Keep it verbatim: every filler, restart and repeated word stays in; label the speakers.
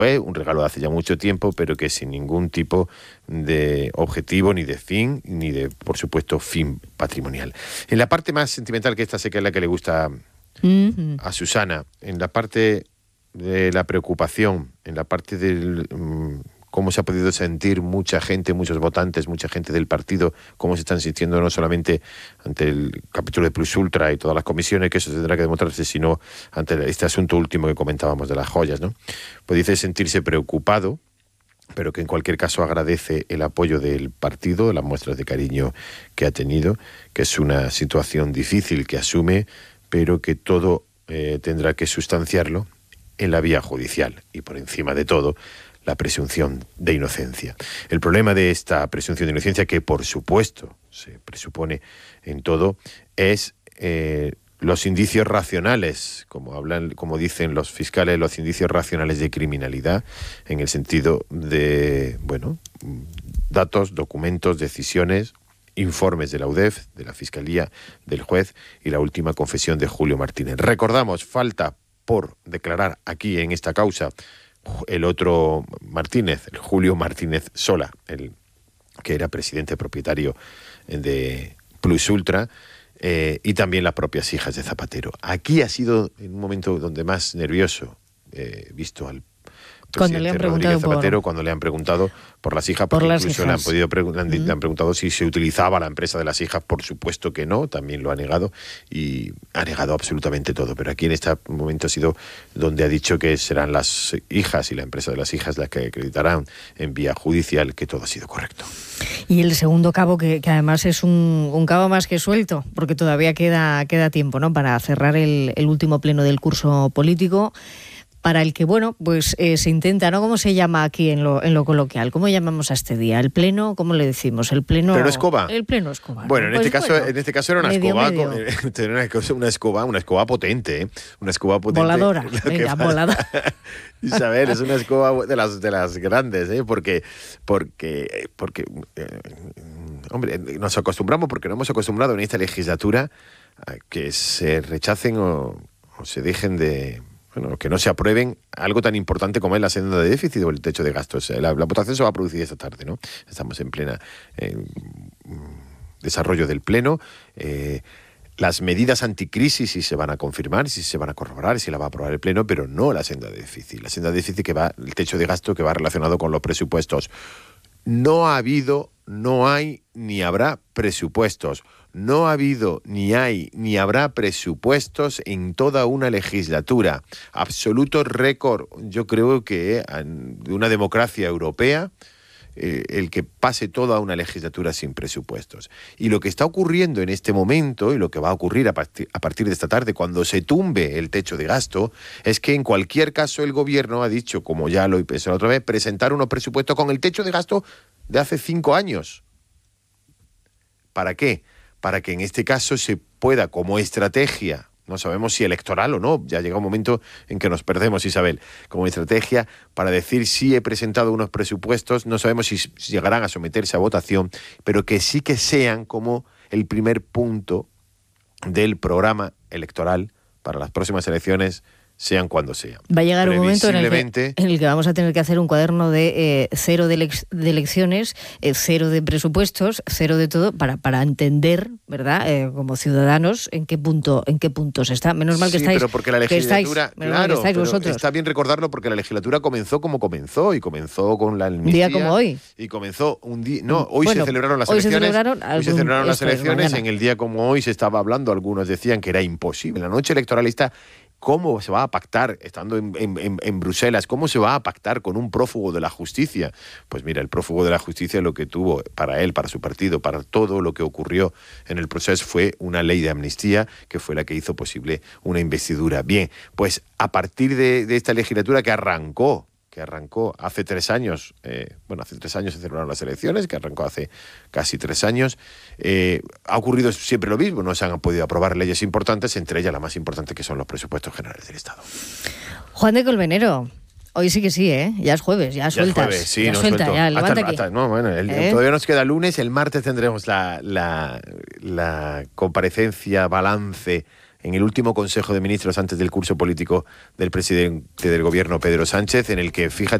Speaker 1: fue un regalo de hace ya mucho tiempo, pero que sin ningún tipo de objetivo, ni de fin, ni de, por supuesto, fin patrimonial. En la parte más sentimental, que esta sé que es la que le gusta mm-hmm. a Susana, en la parte de la preocupación, en la parte del um, cómo se ha podido sentir mucha gente, muchos votantes, mucha gente del partido, cómo se están sintiendo no solamente ante el capítulo de Plus Ultra y todas las comisiones, que eso tendrá que demostrarse, sino ante este asunto último que comentábamos de las joyas, ¿no? Pues dice sentirse preocupado, pero que en cualquier caso agradece el apoyo del partido, las muestras de cariño que ha tenido, que es una situación difícil que asume, pero que todo eh, tendrá que sustanciarlo en la vía judicial y, por encima de todo, la presunción de inocencia. El problema de esta presunción de inocencia, que por supuesto se presupone en todo, es eh, los indicios racionales, como hablan, como dicen los fiscales, los indicios racionales de criminalidad, en el sentido de, bueno, datos, documentos, decisiones, informes de la U D E F, de la Fiscalía, del juez y la última confesión de Julio Martínez. Recordamos, falta por declarar aquí en esta causa el otro Martínez, el Julio Martínez Sola, el que era presidente propietario de Plus Ultra, eh, y también las propias hijas de Zapatero. Aquí ha sido en un momento donde más nervioso he eh, visto al
Speaker 2: cuando le han preguntado
Speaker 1: Zapatero,
Speaker 2: por...
Speaker 1: cuando le han preguntado por las hijas, porque
Speaker 2: por las
Speaker 1: incluso
Speaker 2: hijas.
Speaker 1: le han podido pregu- le han, mm. le han preguntado si se utilizaba la empresa de las hijas. Por supuesto que no, también lo ha negado y ha negado absolutamente todo, pero aquí en este momento ha sido donde ha dicho que serán las hijas y la empresa de las hijas las que acreditarán en vía judicial que todo ha sido correcto.
Speaker 2: Y el segundo cabo, que, que además es un, un cabo más que suelto, porque todavía queda, queda tiempo, ¿no?, para cerrar el, el último pleno del curso político, para el que, bueno, pues eh, se intenta, ¿no? ¿Cómo se llama aquí en lo, en lo coloquial? ¿Cómo llamamos a este día? ¿El pleno? ¿Cómo le decimos? ¿El pleno?
Speaker 1: ¿Pleno escoba?
Speaker 2: El pleno escoba.
Speaker 1: Bueno, en,
Speaker 2: pues
Speaker 1: este caso,
Speaker 2: bueno,
Speaker 1: en este caso era una
Speaker 2: medio,
Speaker 1: escoba,
Speaker 2: medio.
Speaker 1: Una, cosa, una escoba, una escoba potente, ¿eh? Una escoba potente.
Speaker 2: Voladora, venga, voladora.
Speaker 1: Isabel, es una escoba de las de las grandes, ¿eh? Porque, porque, porque, eh, hombre, nos acostumbramos, porque no hemos acostumbrado en esta legislatura a que se rechacen o, o se dejen de... Bueno, que no se aprueben algo tan importante como es la senda de déficit o el techo de gastos. La, la votación se va a producir esta tarde, ¿no? Estamos en plena eh, desarrollo del pleno. Eh, las medidas anticrisis sí se van a confirmar, sí se van a corroborar, sí la va a aprobar el pleno, pero no la senda de déficit. La senda de déficit que va, el techo de gasto que va relacionado con los presupuestos. No ha habido, no hay, ni habrá presupuestos. No ha habido, ni hay, ni habrá presupuestos en toda una legislatura. Absoluto récord, yo creo que de una democracia europea, eh, el que pase toda una legislatura sin presupuestos. Y lo que está ocurriendo en este momento, y lo que va a ocurrir a partir, a partir de esta tarde, cuando se tumbe el techo de gasto, es que en cualquier caso el gobierno ha dicho, como ya lo hizo la otra vez, presentar unos presupuestos con el techo de gasto de hace cinco años. ¿Para qué? Para que en este caso se pueda, como estrategia, no sabemos si electoral o no, ya llega un momento en que nos perdemos, Isabel, como estrategia para decir si he presentado unos presupuestos, no sabemos si llegarán a someterse a votación, pero que sí que sean como el primer punto del programa electoral para las próximas elecciones, sean cuando sean.
Speaker 2: Va a llegar un momento en el, que, en el que vamos a tener que hacer un cuaderno de eh, cero de, ele- de elecciones, eh, cero de presupuestos, cero de todo, para, para entender, ¿verdad?, eh, como ciudadanos, en qué punto en qué puntos está. Menos mal que
Speaker 1: sí,
Speaker 2: estáis,
Speaker 1: pero porque la legislatura,
Speaker 2: que estáis,
Speaker 1: claro,
Speaker 2: que estáis vosotros.
Speaker 1: Está bien recordarlo porque la legislatura comenzó como comenzó, y comenzó con la amnistía.
Speaker 2: Un día como hoy.
Speaker 1: Y comenzó un día... No, hoy
Speaker 2: bueno,
Speaker 1: se celebraron las
Speaker 2: hoy
Speaker 1: elecciones.
Speaker 2: Se celebraron
Speaker 1: algún, hoy se celebraron las elecciones, en el día como hoy se estaba hablando, algunos decían que era imposible. La noche electoralista... ¿Cómo se va a pactar, estando en, en, en Bruselas, cómo se va a pactar con un prófugo de la justicia? Pues mira, el prófugo de la justicia lo que tuvo para él, para su partido, para todo lo que ocurrió en el proceso fue una ley de amnistía que fue la que hizo posible una investidura. Bien, pues a partir de, de esta legislatura que arrancó, que arrancó hace tres años, eh, bueno, hace tres años se celebraron las elecciones, que arrancó hace casi tres años, eh, ha ocurrido siempre lo mismo, no se han podido aprobar leyes importantes, entre ellas la más importante que son los presupuestos generales del Estado.
Speaker 2: Juan de Colmenero, hoy sí que sí, ¿eh? Ya es jueves, ya, ya sueltas.
Speaker 1: Es jueves, sí,
Speaker 2: ya
Speaker 1: no
Speaker 2: suelta,
Speaker 1: suelto.
Speaker 2: ya, levanta
Speaker 1: hasta,
Speaker 2: aquí.
Speaker 1: Hasta, no, bueno, el, ¿Eh? Todavía nos queda lunes, el martes tendremos la, la, la comparecencia, balance en el último Consejo de Ministros antes del curso político del presidente del gobierno, Pedro Sánchez, en el que, fíjate,